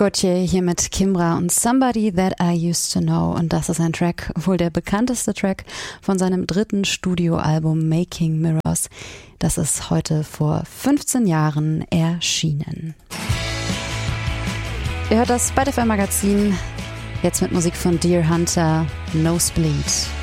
Gauthier hier mit Kimbra und Somebody That I Used to Know. Und das ist ein Track, wohl der bekannteste Track von seinem dritten Studioalbum Making Mirrors. Das ist heute vor 15 Jahren erschienen. Ihr hört das bei der FM Magazin. Jetzt mit Musik von Deer Hunter, Nosebleed.